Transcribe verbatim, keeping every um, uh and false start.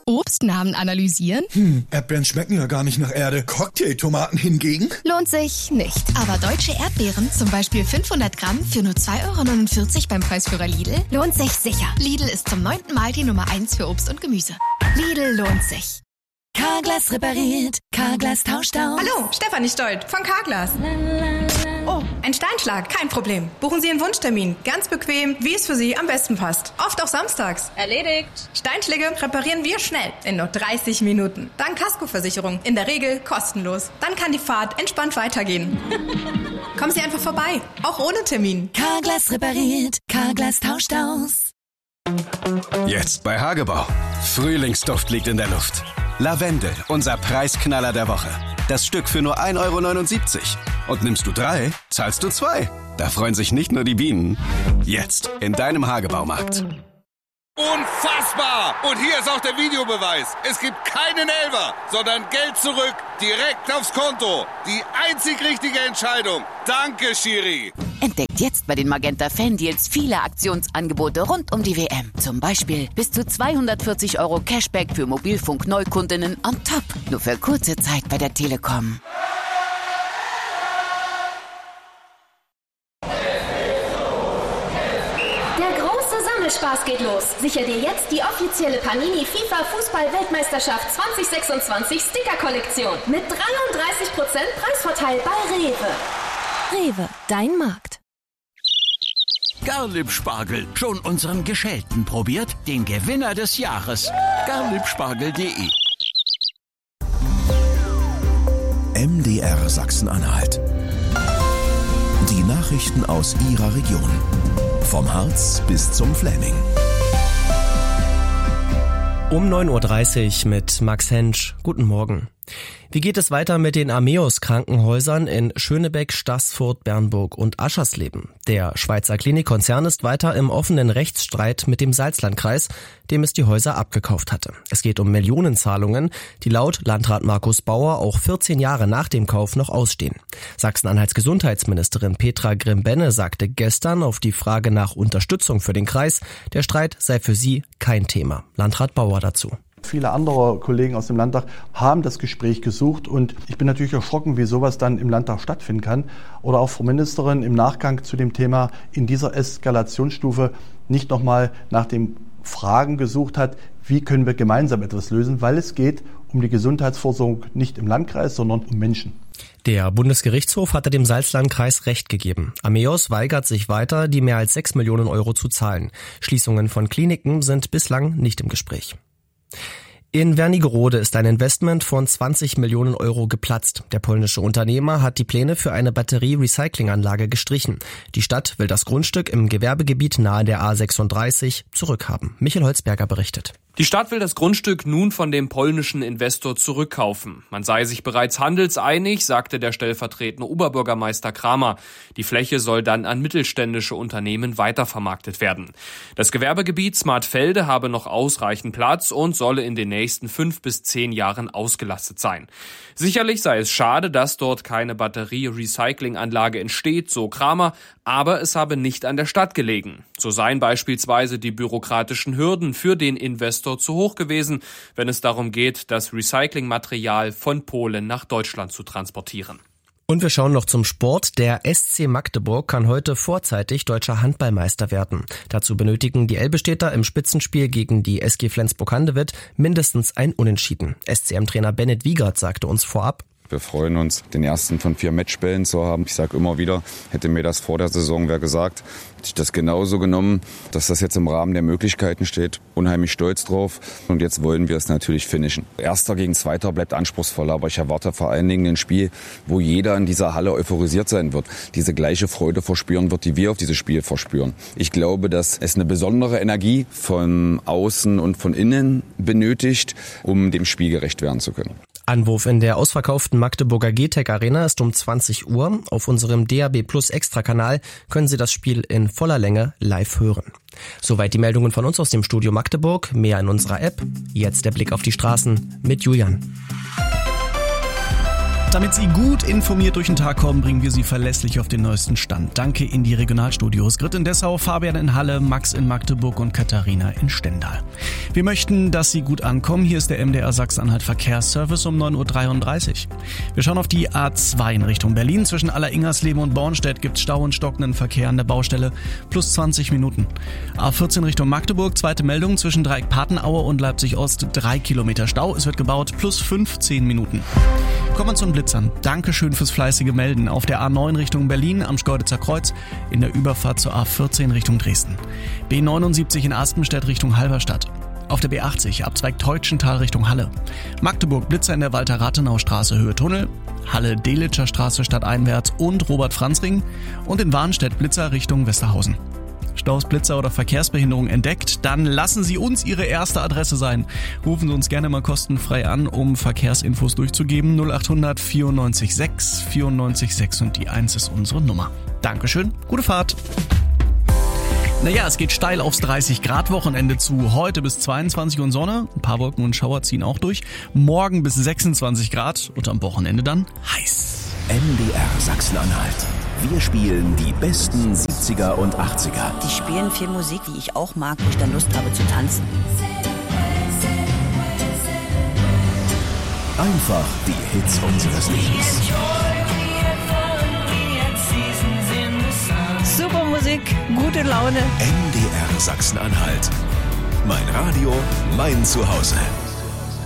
Obstnamen analysieren? Hm, Erdbeeren schmecken ja gar nicht nach Erde. Cocktailtomaten hingegen? Lohnt sich nicht. Aber deutsche Erdbeeren, zum Beispiel fünfhundert Gramm für nur zwei Euro neunundvierzig beim Preisführer Lidl, lohnt sich sicher. Lidl ist zum neunten Mal die Nummer eins für Obst und Gemüse. Lidl lohnt sich. Carglass repariert, Carglass tauscht aus. Hallo, Stefanie Stolt von Carglass. Oh, ein Steinschlag, kein Problem. Buchen Sie einen Wunschtermin. Ganz bequem, wie es für Sie am besten passt. Oft auch samstags. Erledigt. Steinschläge reparieren wir schnell, in nur dreißig Minuten. Dank Kaskoversicherung, in der Regel kostenlos. Dann kann die Fahrt entspannt weitergehen. Kommen Sie einfach vorbei, auch ohne Termin. Carglass repariert, Carglass tauscht aus. Jetzt bei Hagebau. Frühlingsduft liegt in der Luft. Lavendel, unser Preisknaller der Woche. Das Stück für nur ein Euro neunundsiebzig. Und nimmst du drei, zahlst du zwei. Da freuen sich nicht nur die Bienen. Jetzt in deinem Hagebaumarkt. Unfassbar! Und hier ist auch der Videobeweis. Es gibt keinen Elfer, sondern Geld zurück, direkt aufs Konto. Die einzig richtige Entscheidung. Danke, Schiri. Entdeckt jetzt bei den Magenta Fan-Deals viele Aktionsangebote rund um die W M. Zum Beispiel bis zu zweihundertvierzig Euro Cashback für Mobilfunk-Neukundinnen on top. Nur für kurze Zeit bei der Telekom. Spaß geht los. Sicher dir jetzt die offizielle Panini FIFA Fußball-Weltmeisterschaft zwanzig sechsundzwanzig Sticker-Kollektion mit dreiunddreißig Prozent Preisvorteil bei Rewe. Rewe, dein Markt. Garlieb-Spargel, schon unseren Geschälten probiert? Den Gewinner des Jahres. garliebspargel punkt de M D R Sachsen-Anhalt. Die Nachrichten aus Ihrer Region. Vom Harz bis zum Fläming. Um neun Uhr dreißig mit Max Hensch. Guten Morgen. Wie geht es weiter mit den Ameos-Krankenhäusern in Schönebeck, Staßfurt, Bernburg und Aschersleben? Der Schweizer Klinikkonzern ist weiter im offenen Rechtsstreit mit dem Salzlandkreis, dem es die Häuser abgekauft hatte. Es geht um Millionenzahlungen, die laut Landrat Markus Bauer auch vierzehn Jahre nach dem Kauf noch ausstehen. Sachsen-Anhalts Gesundheitsministerin Petra Grimbenne sagte gestern auf die Frage nach Unterstützung für den Kreis, der Streit sei für sie kein Thema. Landrat Bauer dazu. Viele andere Kollegen aus dem Landtag haben das Gespräch gesucht und ich bin natürlich erschrocken, wie sowas dann im Landtag stattfinden kann. Oder auch Frau Ministerin im Nachgang zu dem Thema in dieser Eskalationsstufe nicht nochmal nach den Fragen gesucht hat, wie können wir gemeinsam etwas lösen, weil es geht um die Gesundheitsversorgung nicht im Landkreis, sondern um Menschen. Der Bundesgerichtshof hatte dem Salzlandkreis Recht gegeben. Ameos weigert sich weiter, die mehr als sechs Millionen Euro zu zahlen. Schließungen von Kliniken sind bislang nicht im Gespräch. In Wernigerode ist ein Investment von zwanzig Millionen Euro geplatzt. Der polnische Unternehmer hat die Pläne für eine Batterie-Recyclinganlage gestrichen. Die Stadt will das Grundstück im Gewerbegebiet nahe der A sechsunddreißig zurückhaben. Michael Holzberger berichtet. Die Stadt will das Grundstück nun von dem polnischen Investor zurückkaufen. Man sei sich bereits handelseinig, sagte der stellvertretende Oberbürgermeister Kramer. Die Fläche soll dann an mittelständische Unternehmen weitervermarktet werden. Das Gewerbegebiet Smartfelde habe noch ausreichend Platz und solle in den nächsten fünf bis zehn Jahren ausgelastet sein. Sicherlich sei es schade, dass dort keine Batterie-Recyclinganlage entsteht, so Kramer, aber es habe nicht an der Stadt gelegen. So seien beispielsweise die bürokratischen Hürden für den Investor zu hoch gewesen, wenn es darum geht, das Recyclingmaterial von Polen nach Deutschland zu transportieren. Und wir schauen noch zum Sport. Der S C Magdeburg kann heute vorzeitig deutscher Handballmeister werden. Dazu benötigen die Elbestädter im Spitzenspiel gegen die S G Flensburg-Handewitt mindestens ein Unentschieden. S C M-Trainer Bennett Wiegert sagte uns vorab: Wir freuen uns, den ersten von vier Matchbällen zu haben. Ich sage immer wieder, hätte mir das vor der Saison wer gesagt, hätte ich das genauso genommen, dass das jetzt im Rahmen der Möglichkeiten steht. Unheimlich stolz drauf. Und jetzt wollen wir es natürlich finishen. Erster gegen Zweiter bleibt anspruchsvoll, aber ich erwarte vor allen Dingen ein Spiel, wo jeder in dieser Halle euphorisiert sein wird, diese gleiche Freude verspüren wird, die wir auf dieses Spiel verspüren. Ich glaube, dass es eine besondere Energie von außen und von innen benötigt, um dem Spiel gerecht werden zu können. Anwurf in der ausverkauften Magdeburger G T E C Arena ist um zwanzig Uhr. Auf unserem D A B Plus Extra-Kanal können Sie das Spiel in voller Länge live hören. Soweit die Meldungen von uns aus dem Studio Magdeburg. Mehr in unserer App. Jetzt der Blick auf die Straßen mit Julian. Damit Sie gut informiert durch den Tag kommen, bringen wir Sie verlässlich auf den neuesten Stand. Danke in die Regionalstudios. Grit in Dessau, Fabian in Halle, Max in Magdeburg und Katharina in Stendal. Wir möchten, dass Sie gut ankommen. Hier ist der M D R Sachsen-Anhalt Verkehrsservice um neun Uhr dreiunddreißig. Wir schauen auf die A zwei in Richtung Berlin. Zwischen Aller-Ingersleben und Bornstedt gibt es Stau und stockenden Verkehr an der Baustelle. Plus zwanzig Minuten. A vierzehn Richtung Magdeburg. Zweite Meldung zwischen Dreieck-Patenaue und Leipzig-Ost. Drei Kilometer Stau. Es wird gebaut. Plus fünfzehn Minuten. Kommen wir zu den Blitzern. Dankeschön fürs fleißige Melden. Auf der A neun Richtung Berlin am Schkeuditzer Kreuz, in der Überfahrt zur A vierzehn Richtung Dresden. B neunundsiebzig in Aspenstedt Richtung Halberstadt. Auf der B achtzig Abzweig Teutschental Richtung Halle. Magdeburg Blitzer in der Walter-Rathenau-Straße Höhe Tunnel. Halle Delitscher Straße stadteinwärts und Robert-Franz-Ring. Und in Warnstedt Blitzer Richtung Westerhausen. Staus, Blitzer oder Verkehrsbehinderung entdeckt, dann lassen Sie uns Ihre erste Adresse sein. Rufen Sie uns gerne mal kostenfrei an, um Verkehrsinfos durchzugeben. null acht hundert vierundneunzig sechs vierundneunzig sechs und die eins ist unsere Nummer. Dankeschön, gute Fahrt. Naja, es geht steil aufs dreißig Grad Wochenende zu. Heute bis zweiundzwanzig und Sonne. Ein paar Wolken und Schauer ziehen auch durch. Morgen bis sechsundzwanzig Grad und am Wochenende dann heiß. M D R Sachsen-Anhalt. Wir spielen die besten siebziger und achtziger. Die spielen viel Musik, die ich auch mag, wo ich dann Lust habe zu tanzen. Einfach die Hits unseres Lebens. Super Musik, gute Laune. M D R Sachsen-Anhalt. Mein Radio, mein Zuhause.